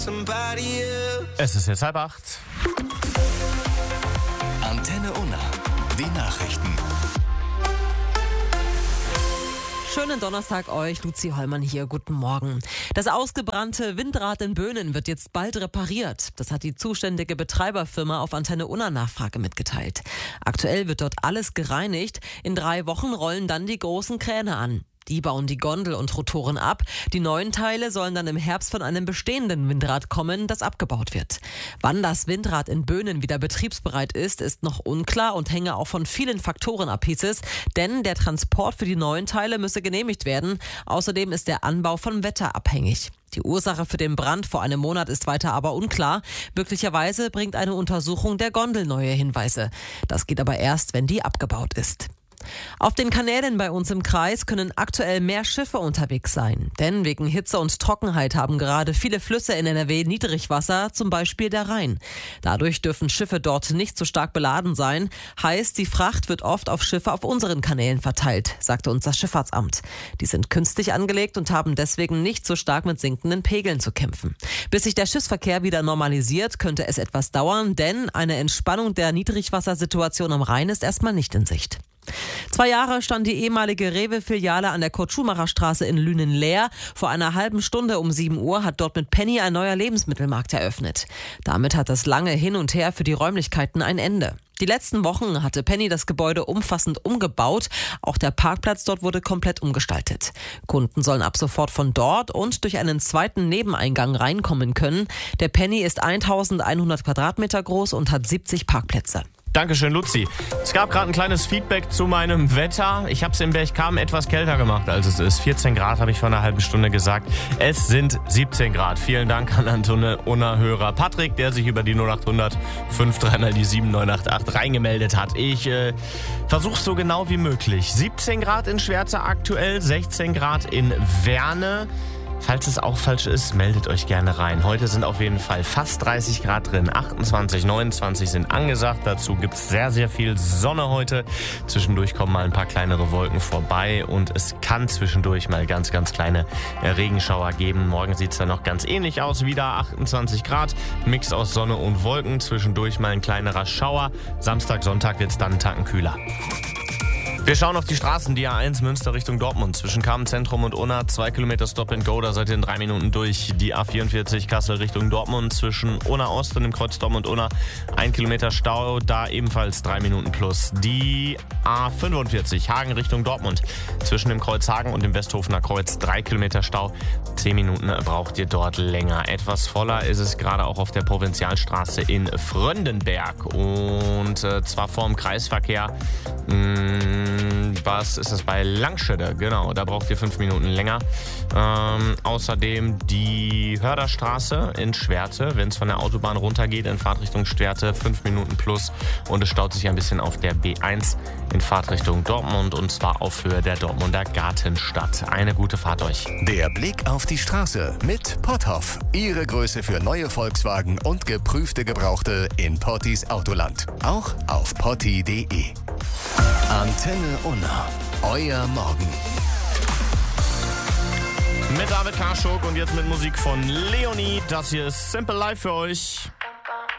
Es ist jetzt 7:30. Antenne Unna, die Nachrichten. Schönen Donnerstag euch, Luzi Hollmann hier, guten Morgen. Das ausgebrannte Windrad in Böhnen wird jetzt bald repariert. Das hat die zuständige Betreiberfirma auf Antenne Unna Nachfrage mitgeteilt. Aktuell wird dort alles gereinigt. In 3 Wochen rollen dann die großen Kräne an. Die bauen die Gondel und Rotoren ab. Die neuen Teile sollen dann im Herbst von einem bestehenden Windrad kommen, das abgebaut wird. Wann das Windrad in Böhnen wieder betriebsbereit ist, ist noch unklar und hänge auch von vielen Faktoren ab, hieß es. Denn der Transport für die neuen Teile müsse genehmigt werden. Außerdem ist der Anbau vom Wetter abhängig. Die Ursache für den Brand vor einem Monat ist weiter aber unklar. Möglicherweise bringt eine Untersuchung der Gondel neue Hinweise. Das geht aber erst, wenn die abgebaut ist. Auf den Kanälen bei uns im Kreis können aktuell mehr Schiffe unterwegs sein. Denn wegen Hitze und Trockenheit haben gerade viele Flüsse in NRW Niedrigwasser, zum Beispiel der Rhein. Dadurch dürfen Schiffe dort nicht so stark beladen sein. Heißt, die Fracht wird oft auf Schiffe auf unseren Kanälen verteilt, sagte uns das Schifffahrtsamt. Die sind künstlich angelegt und haben deswegen nicht so stark mit sinkenden Pegeln zu kämpfen. Bis sich der Schiffsverkehr wieder normalisiert, könnte es etwas dauern, denn eine Entspannung der Niedrigwassersituation am Rhein ist erstmal nicht in Sicht. 2 Jahre stand die ehemalige Rewe-Filiale an der Kurt-Schumacher-Straße in Lünen leer. Vor einer halben Stunde um 7 Uhr hat dort mit Penny ein neuer Lebensmittelmarkt eröffnet. Damit hat das lange Hin und Her für die Räumlichkeiten ein Ende. Die letzten Wochen hatte Penny das Gebäude umfassend umgebaut. Auch der Parkplatz dort wurde komplett umgestaltet. Kunden sollen ab sofort von dort und durch einen zweiten Nebeneingang reinkommen können. Der Penny ist 1100 Quadratmeter groß und hat 70 Parkplätze. Dankeschön, Luzi. Es gab gerade ein kleines Feedback zu meinem Wetter. Ich habe es in Berchtesgaden etwas kälter gemacht, als es ist. 14 Grad habe ich vor einer halben Stunde gesagt. Es sind 17 Grad. Vielen Dank an Antenne Unna-Hörer Patrick, der sich über die 0800 53 die 7988 reingemeldet hat. Ich versuche es so genau wie möglich. 17 Grad in Schwerte aktuell, 16 Grad in Werne. Falls es auch falsch ist, meldet euch gerne rein. Heute sind auf jeden Fall fast 30 Grad drin. 28, 29 sind angesagt. Dazu gibt es sehr, sehr viel Sonne heute. Zwischendurch kommen mal ein paar kleinere Wolken vorbei. Und es kann zwischendurch mal ganz, ganz kleine Regenschauer geben. Morgen sieht es dann noch ganz ähnlich aus. Wieder 28 Grad. Mix aus Sonne und Wolken. Zwischendurch mal ein kleinerer Schauer. Samstag, Sonntag wird es dann einen Tacken kühler. Wir schauen auf die Straßen, die A1 Münster Richtung Dortmund. Zwischen Kamenz-Zentrum und Unna 2 Kilometer Stop and Go, da seid ihr in 3 Minuten durch. Die A44 Kassel Richtung Dortmund zwischen Unna Ost und dem Kreuz Dortmund Unna 1 Kilometer Stau, da ebenfalls 3 Minuten plus. Die A45 Hagen Richtung Dortmund zwischen dem Kreuz Hagen und dem Westhofener Kreuz 3 Kilometer Stau. 10 Minuten braucht ihr dort länger. Etwas voller ist es gerade auch auf der Provinzialstraße in Fröndenberg und zwar vorm Kreisverkehr. Was ist das bei Langschede? Genau, da braucht ihr 5 Minuten länger. Außerdem die Hörderstraße in Schwerte, wenn es von der Autobahn runtergeht in Fahrtrichtung Schwerte, 5 Minuten plus. Und es staut sich ein bisschen auf der B1 in Fahrtrichtung Dortmund und zwar auf Höhe der Dortmunder Gartenstadt. Eine gute Fahrt euch. Der Blick auf die Straße mit Potthoff. Ihre Größe für neue Volkswagen und geprüfte Gebrauchte in Pottis Autoland. Auch auf potti.de. Antenne Unna. Euer Morgen. Mit David Karschuk und jetzt mit Musik von Leonie. Das hier ist Simple Life für euch.